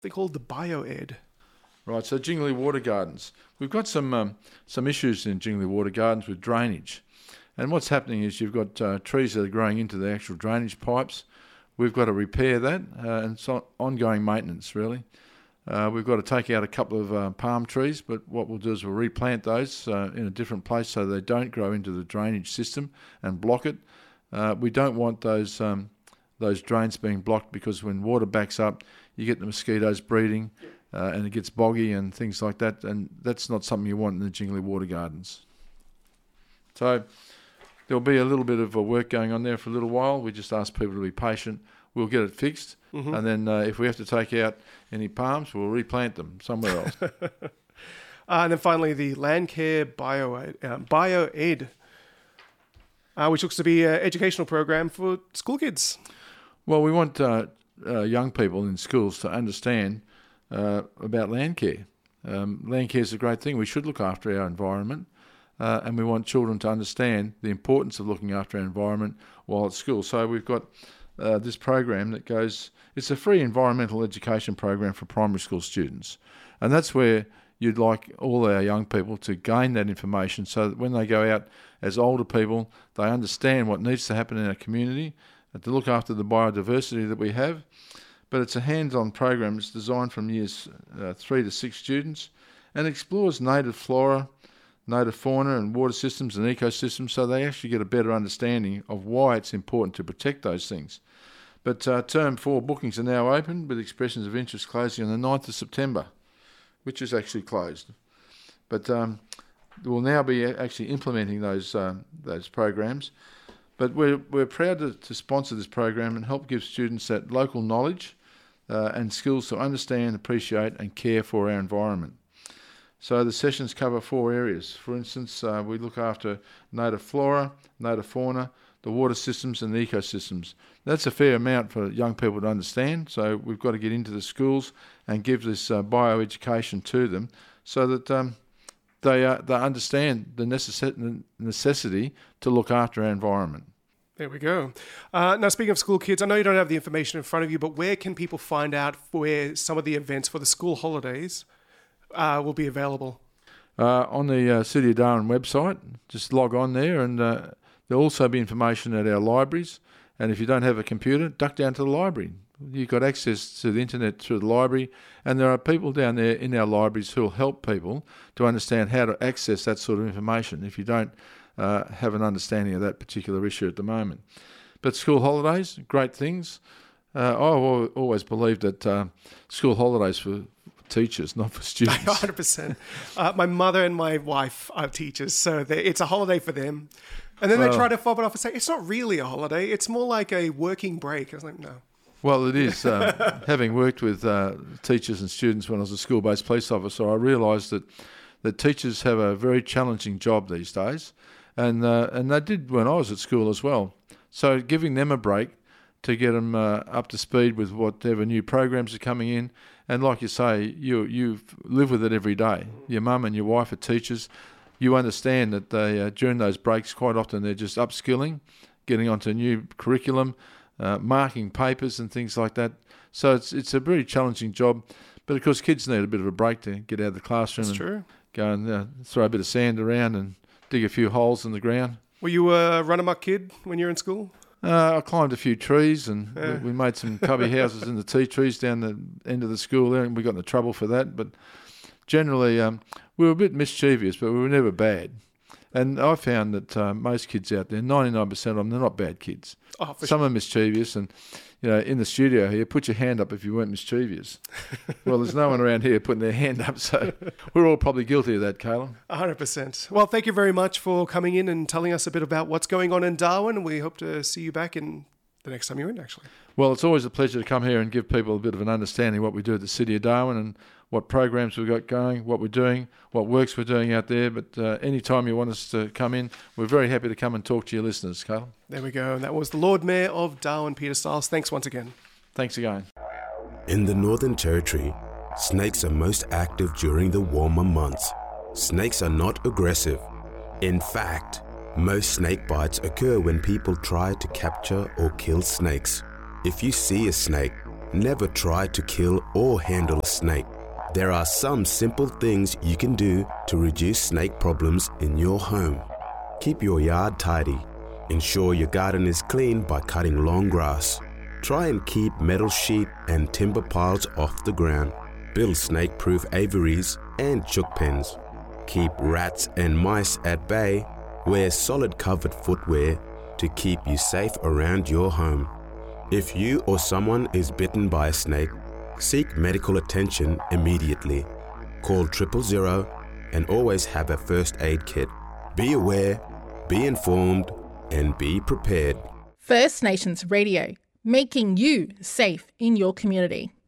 They're called the BioEd. Right, so Jingly Water Gardens. We've got some issues in Jingly Water Gardens with drainage. And what's happening is you've got trees that are growing into the actual drainage pipes. We've got to repair that, and it's ongoing maintenance, really. We've got to take out a couple of palm trees, but what we'll do is we'll replant those in a different place so they don't grow into the drainage system and block it. We don't want those drains being blocked, because when water backs up, you get the mosquitoes breeding, and it gets boggy and things like that, and that's not something you want in the Jingly Water Gardens. So there'll be a little bit of work going on there for a little while. We just ask people to be patient. We'll get it fixed, and then if we have to take out any palms, we'll replant them somewhere else. And then finally, the Landcare BioEd, which looks to be an educational program for school kids. Well, we want young people in schools to understand about land care. Land care is a great thing. We should look after our environment, and we want children to understand the importance of looking after our environment while at school. So we've got this program that goes, it's a free environmental education program for primary school students. And that's where you'd like all our young people to gain that information, so that when they go out as older people, they understand what needs to happen in our community to look after the biodiversity that we have. But it's a hands-on program. It's designed from years 3 to 6 students, and explores native flora, native fauna and water systems and ecosystems, so they actually get a better understanding of why it's important to protect those things. But Term 4 bookings are now open, with expressions of interest closing on the 9th of September, which is actually closed. But we'll now be actually implementing those programs. But we're proud to sponsor this program and help give students that local knowledge and skills to understand, appreciate and care for our environment. So the sessions cover 4 areas. For instance, we look after native flora, native fauna, the water systems and the ecosystems. That's a fair amount for young people to understand, so we've got to get into the schools and give this bioeducation to them, so that they understand the necessity to look after our environment. There we go. Now, speaking of school kids, I know you don't have the information in front of you, but where can people find out where some of the events for the school holidays will be available? On the City of Darwin website. Just log on there, and there'll also be information at our libraries. And if you don't have a computer, duck down to the library. You've got access to the internet through the library, and there are people down there in our libraries who will help people to understand how to access that sort of information if you don't have an understanding of that particular issue at the moment. But school holidays, great things. I've always believed that school holidays for teachers, not for students. 100%. My mother and my wife are teachers, so it's a holiday for them. And then they try to fob it off and say, it's not really a holiday, it's more like a working break. I was like, no. Well, it is. Having worked with teachers and students when I was a school-based police officer, I realised that teachers have a very challenging job these days, and they did when I was at school as well. So giving them a break to get them up to speed with whatever new programs are coming in, and like you say, you live with it every day. Your mum and your wife are teachers. You understand that they during those breaks, quite often they're just upskilling, getting onto a new curriculum, marking papers and things like that. So it's a very challenging job. But of course, kids need a bit of a break to get out of the classroom. That's true. Go and throw a bit of sand around and dig a few holes in the ground. Were you a run-amok kid when you were in school? I climbed a few trees, and we made some cubby houses in the tea trees down the end of the school there, and we got into trouble for that. But generally, we were a bit mischievous, but we were never bad. And I found that most kids out there, 99% of them, they're not bad kids. Oh, Some are mischievous, and in the studio here, put your hand up if you weren't mischievous. Well, there's no one around here putting their hand up, so we're all probably guilty of that, Kayla. 100%. Well, thank you very much for coming in and telling us a bit about what's going on in Darwin, and we hope to see you back in the next time you're in, actually. Well, it's always a pleasure to come here and give people a bit of an understanding of what we do at the City of Darwin and what programs we've got going, what we're doing, what works we're doing out there. But any time you want us to come in, we're very happy to come and talk to your listeners, Carl. There we go. And that was the Lord Mayor of Darwin, Peter Stiles. Thanks once again. Thanks again. In the Northern Territory, snakes are most active during the warmer months. Snakes are not aggressive. In fact, most snake bites occur when people try to capture or kill snakes. If you see a snake, never try to kill or handle a snake. There are some simple things you can do to reduce snake problems in your home. Keep your yard tidy. Ensure your garden is clean by cutting long grass. Try and keep metal sheet and timber piles off the ground. Build snake-proof aviaries and chook pens. Keep rats and mice at bay. Wear solid covered footwear to keep you safe around your home. If you or someone is bitten by a snake, seek medical attention immediately. Call 000 and always have a first aid kit. Be aware, be informed, and be prepared. First Nations Radio, making you safe in your community.